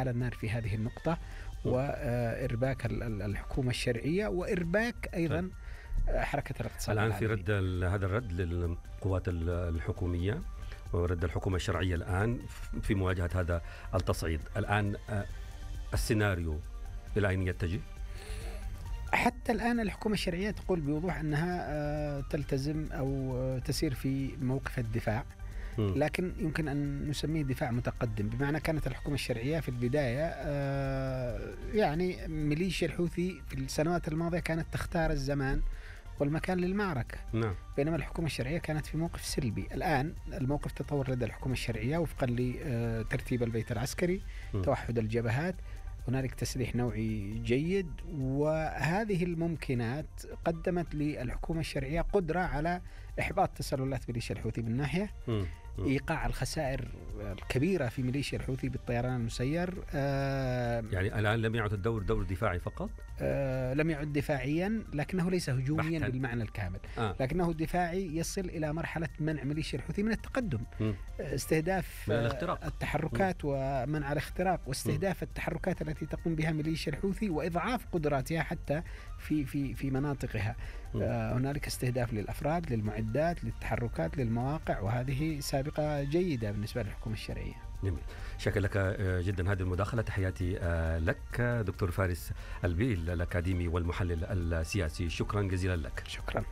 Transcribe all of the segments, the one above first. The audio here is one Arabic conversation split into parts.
إشعال النار في هذه النقطة وإرباك الحكومة الشرعية وإرباك أيضا حركة الاقتصاد الآن في رد هذا الرد للقوات الحكومية ورد الحكومة الشرعية الآن في مواجهة هذا التصعيد. الآن السيناريو إلى أين يتجه؟ حتى الآن الحكومة الشرعية تقول بوضوح أنها تلتزم أو تسير في موقف الدفاع، لكن يمكن أن نسميه دفاع متقدم، بمعنى كانت الحكومة الشرعية في البداية يعني ميليشيا الحوثي في السنوات الماضية كانت تختار الزمان والمكان للمعركة، بينما الحكومة الشرعية كانت في موقف سلبي. الآن الموقف تطور لدى الحكومة الشرعية وفقا لترتيب البيت العسكري، توحد الجبهات، هنالك تسليح نوعي جيد، وهذه الممكنات قدمت للحكومة الشرعية قدرة على إحباط تسللات ميليشيا الحوثي من ناحية، إيقاع الخسائر الكبيرة في ميليشيا الحوثي بالطيران المسير. يعني الآن لم يعد الدور دور دفاعي فقط؟ لم يعد دفاعيا، لكنه ليس هجوميا بالمعنى الكامل، لكنه دفاعي يصل إلى مرحلة منع ميليشيا الحوثي من التقدم، استهداف التحركات ومنع الاختراق، واستهداف التحركات التي تقوم بها ميليشيا الحوثي وإضعاف قدراتها حتى في مناطقها. هنالك استهداف للأفراد، للمعدات، للتحركات، للمواقع، وهذه سابقة جيدة بالنسبة للحكومة الشرعية. جميل. شكرا لك جدا هذه المداخلة. تحياتي لك دكتور فارس البيل الأكاديمي والمحلل السياسي، شكرا جزيلا لك. شكرا.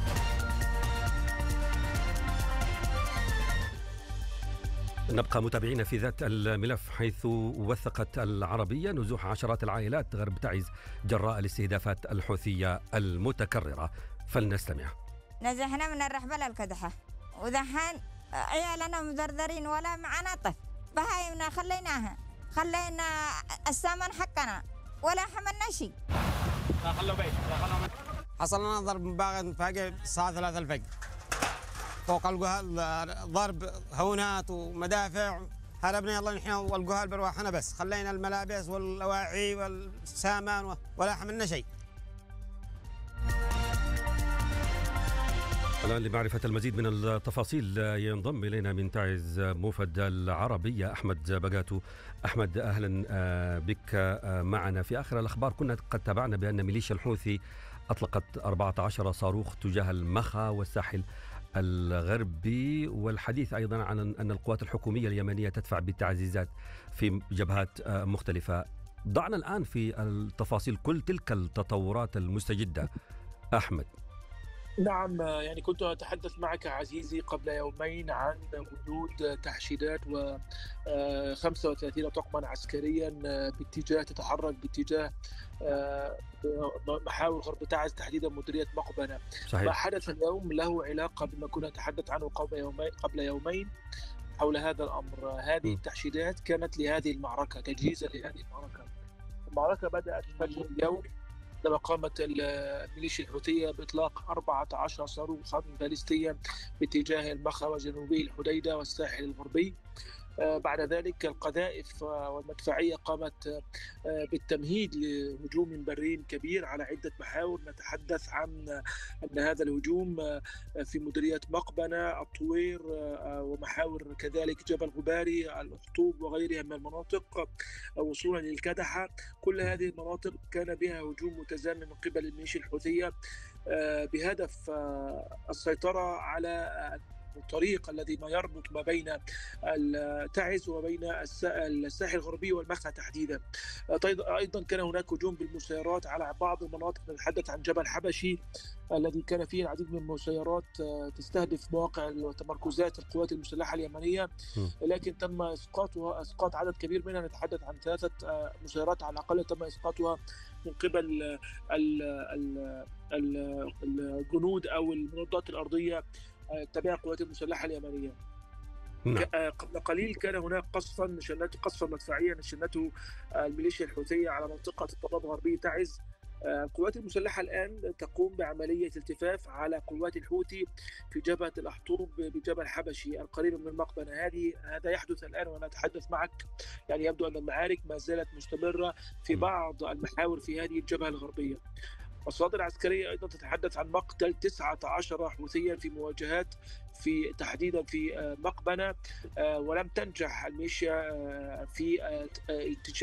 نبقى متابعين في ذات الملف، حيث وثقت العربية نزوح عشرات العائلات غرب تعز جراء الاستهدافات الحوثية المتكررة، فلنستمع. نزحنا من الرحبة للكدحة، ودحين عيالنا مدردرين ولا معنا طف، بهايمنا خلينا السامن حقنا ولا حملنا شيء. حصل لنا ضرب مباغت فاجئ الساعة 3 الفجر فوق الجهال، ضرب هونات ومدافع، هربنا يلا نحن والجهال برواحنا، بس خلينا الملابس والأواعي والسامان ولا حملنا شيء. الآن لمعرفة المزيد من التفاصيل ينضم إلينا من تعز موفد العربية أحمد بقاتو. أحمد، أهلا بك معنا. في آخر الأخبار كنا قد تابعنا بأن ميليشيا الحوثي أطلقت 14 صاروخ تجاه المخا والساحل الغربي، والحديث أيضا عن أن القوات الحكومية اليمنية تدفع بالتعزيزات في جبهات مختلفة. ضعنا الآن في التفاصيل كل تلك التطورات المستجدة أحمد. نعم، يعني كنت أتحدث معك عزيزي قبل يومين عن وجود تحشيدات و35 طقما عسكريا تتحرك باتجاه محاور غرب تعز، تحديدا مديرية مقبنة. صحيح. ما حدث اليوم له علاقة بما كنا نتحدث عنه قبل يومين حول هذا الأمر. هذه التحشيدات كانت لهذه المعركة، تجهيزا لهذه المعركة بدأت فجر اليوم لما قامت الميليشيا الحوثية بإطلاق 14 صاروخا باليستيا باتجاه المخا وجنوبي الحديدة والساحل الغربي. بعد ذلك القذائف والمدفعية قامت بالتمهيد لهجوم بري كبير على عدة محاور. نتحدث عن أن هذا الهجوم في مديرية مقبنة، الطوير، ومحاور كذلك جبل غباري، الأخطوب وغيرها من المناطق، وصولا للكدحة. كل هذه المناطق كان بها هجوم متزامن من قبل الميليشيا الحوثية بهدف السيطرة على الطريق الذي ما يربط ما بين تعز وبين الساحل الغربي والمخا تحديدا. أيضا كان هناك هجوم بالمسيرات على بعض المناطق. نتحدث عن جبل حبشي الذي كان فيه العديد من المسيرات تستهدف مواقع وتمركزات القوات المسلحة اليمنية، لكن تم إسقاط عدد كبير منها. نتحدث عن 3 مسيرات على الأقل تم إسقاطها من قبل الجنود أو المنظمات الأرضية تبع القوات المسلحة اليمنية. قبل قليل كان هناك قصفا مدفعيا نشنته الميليشيا الحوثية على منطقة الضباب غربي تعز. القوات المسلحة الآن تقوم بعملية التفاف على قوات الحوثي في جبهة الأحطوب بجبل حبشي القريب من مقبنة. هذا يحدث الآن وأنا أتحدث معك. يعني يبدو أن المعارك ما زالت مستمرة في بعض المحاور في هذه الجبهة الغربية. مصادر عسكرية أيضا تتحدث عن مقتل 19 حوثيا في مواجهات تحديدا في مقبنة، ولم تنجح الميليشيا في اتجاه